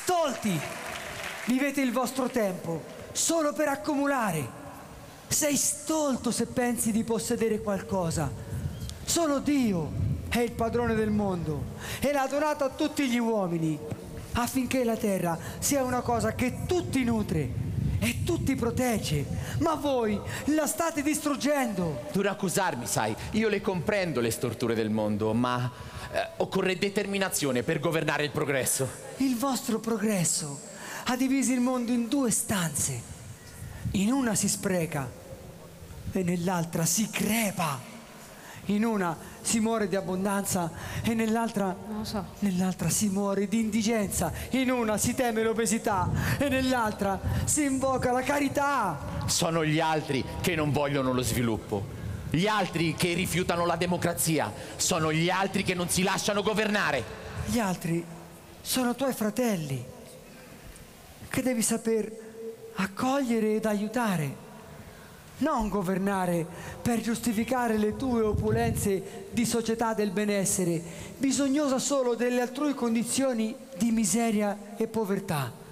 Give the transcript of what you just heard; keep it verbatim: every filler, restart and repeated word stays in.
stolti! Vivete il vostro tempo solo per accumulare. Sei stolto se pensi di possedere qualcosa. Solo Dio è il padrone del mondo e l'ha donato a tutti gli uomini affinché la terra sia una cosa che tutti nutre e tutti protegge, ma voi la state distruggendo. Non accusarmi, sai, io le comprendo le storture del mondo, ma eh, occorre determinazione per governare il progresso. Il vostro progresso ha diviso il mondo in due stanze. In una si spreca e nell'altra si crepa. In una si muore di abbondanza e nell'altra Non lo so. nell'altra si muore di indigenza. In una si teme l'obesità e nell'altra si invoca la carità. Sono gli altri che non vogliono lo sviluppo, gli altri che rifiutano la democrazia, sono gli altri che non si lasciano governare. Gli altri sono tuoi fratelli che devi saper accogliere ed aiutare. Non governare per giustificare le tue opulenze di società del benessere, bisognosa solo delle altrui condizioni di miseria e povertà.